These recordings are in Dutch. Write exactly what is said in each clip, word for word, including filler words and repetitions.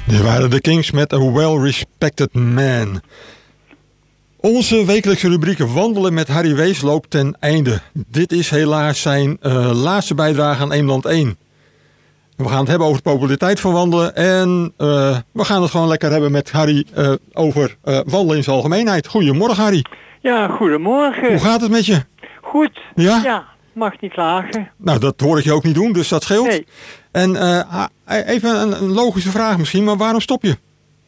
Dit waren de Kings met A Well-Respected Man. Onze wekelijkse rubriek Wandelen met Harry Wees loopt ten einde. Dit is helaas zijn uh, laatste bijdrage aan Eemland één. We gaan het hebben over de populariteit van wandelen. En uh, we gaan het gewoon lekker hebben met Harry uh, over uh, wandelen in zijn algemeenheid. Goedemorgen, Harry. Ja, goedemorgen. Hoe gaat het met je? Goed. Ja? Ja, mag niet klagen. Nou, dat hoor ik je ook niet doen, dus dat scheelt. Nee. En uh, even een, een logische vraag misschien, maar waarom stop je?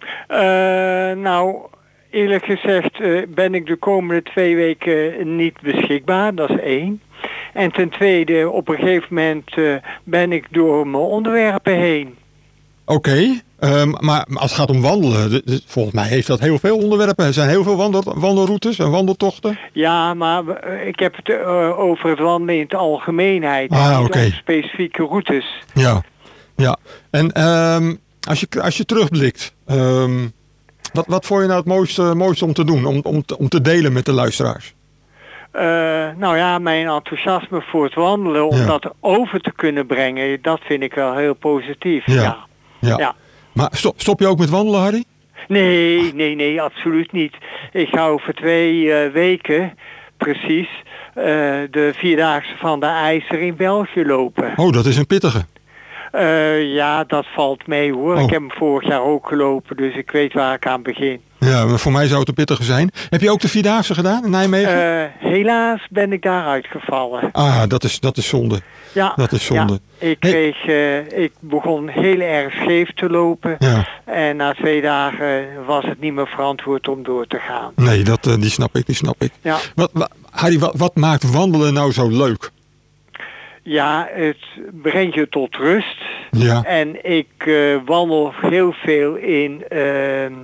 Uh, nou, eerlijk gezegd uh, ben ik de komende twee weken niet beschikbaar. Dat is één. En ten tweede, op een gegeven moment uh, ben ik door mijn onderwerpen heen. Oké, okay, um, maar als het gaat om wandelen, de, de, volgens mij heeft dat heel veel onderwerpen. Er zijn heel veel wandel, wandelroutes en wandeltochten. Ja, maar uh, ik heb het uh, over het wandelen in het algemeenheid. Ah, niet okay. om specifieke routes. Ja, ja. En um, als, je, als je terugblikt, um, wat, wat vond je nou het mooiste, mooiste om te doen, om, om, te, om te delen met de luisteraars? Uh, nou ja, mijn enthousiasme voor het wandelen, om ja. dat over te kunnen brengen, dat vind ik wel heel positief. Ja. Ja. ja. ja. Maar stop, stop je ook met wandelen, Harry? Nee, nee, nee, absoluut niet. Ik ga over twee uh, weken, precies, uh, de Vierdaagse van de IJzer in België lopen. Oh, dat is een pittige. Uh, ja, dat valt mee hoor. Oh. Ik heb hem vorig jaar ook gelopen, dus ik weet waar ik aan begin. Ja, maar voor mij zou het een pittige zijn. Heb je ook de Vierdaagse gedaan in Nijmegen? Uh, helaas ben ik daar uitgevallen. Ah, dat is, dat is zonde. Ja, dat is zonde. Ja. Ik, kreeg, uh, ik begon heel erg scheef te lopen. Ja. En na twee dagen was het niet meer verantwoord om door te gaan. Nee, dat, uh, die snap ik, die snap ik. Ja. Wat, wat, Harry, wat, wat maakt wandelen nou zo leuk? Ja, het brengt je tot rust. Ja. En ik uh, wandel heel veel in uh, uh,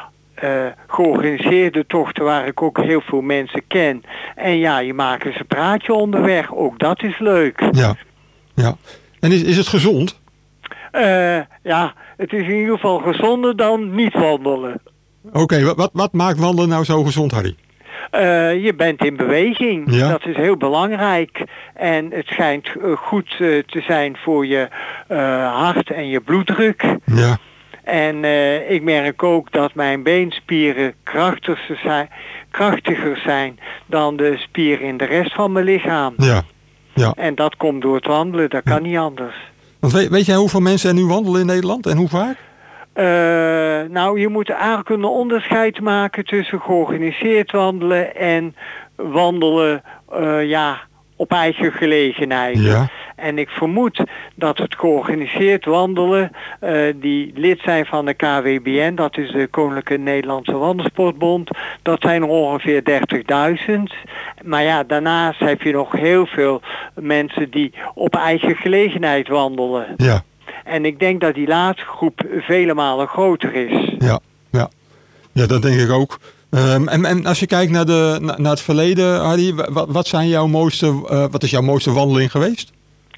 georganiseerde tochten waar ik ook heel veel mensen ken. En ja, je maakt eens een praatje onderweg. Ook dat is leuk. Ja, ja. En is, is het gezond? Uh, ja, het is in ieder geval gezonder dan niet wandelen. Oké, okay, wat, wat, wat maakt wandelen nou zo gezond, Harry? Uh, je bent in beweging. Ja. Dat is heel belangrijk. En het schijnt uh, goed uh, te zijn voor je uh, hart en je bloeddruk. Ja. En uh, ik merk ook dat mijn beenspieren krachtiger zijn, krachtiger zijn dan de spieren in de rest van mijn lichaam. Ja. Ja. En dat komt door het wandelen, dat kan ja. niet anders. Want weet, weet jij hoeveel mensen er nu wandelen in Nederland en hoe vaak? Uh, nou, je moet eigenlijk een onderscheid maken tussen georganiseerd wandelen en wandelen uh, ja, op eigen gelegenheid. Ja. En ik vermoed dat het georganiseerd wandelen, uh, die lid zijn van de K W B N, dat is de Koninklijke Nederlandse Wandelsportbond, dat zijn er ongeveer dertigduizend. Maar ja, daarnaast heb je nog heel veel mensen die op eigen gelegenheid wandelen. Ja. En ik denk dat die laatste groep vele malen groter is. Ja, ja. Ja, dat denk ik ook. Um, en, en als je kijkt naar, de, naar het verleden, Harry, wat, wat, zijn jouw mooiste, uh, wat is jouw mooiste wandeling geweest?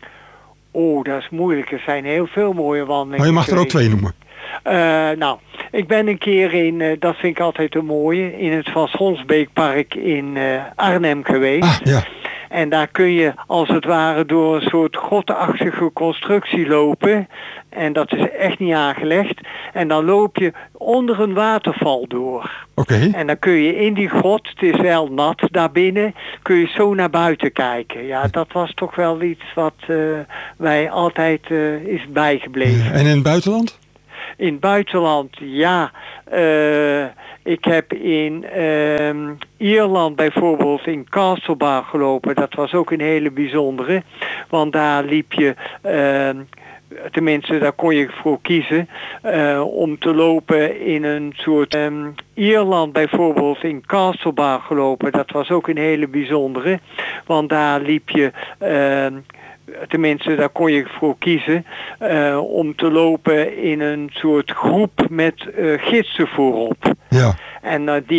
Oh, dat is moeilijk. Er zijn heel veel mooie wandelingen. Maar je mag geweest. er ook twee noemen. Uh, nou, ik ben een keer in, uh, dat vind ik altijd een mooie, in het Van Schonsbeekpark in uh, Arnhem geweest. Ah, ja. En daar kun je als het ware door een soort grotachtige constructie lopen. En dat is echt niet aangelegd. En dan loop je onder een waterval door. Oké. Okay. En dan kun je in die grot, het is wel nat daarbinnen, kun je zo naar buiten kijken. Ja, dat was toch wel iets wat uh, mij altijd uh, is bijgebleven. Ja, en in het buitenland? In het buitenland, ja. Uh, ik heb in uh, Ierland bijvoorbeeld in Castlebar gelopen. Dat was ook een hele bijzondere. Want daar liep je, uh, tenminste daar kon je voor kiezen, uh, om te lopen in een soort... Um, Ierland bijvoorbeeld in Castlebar gelopen. Dat was ook een hele bijzondere. Want daar liep je... Uh, Tenminste, daar kon je voor kiezen uh, om te lopen in een soort groep met uh, gidsen voorop. Ja. En uh, die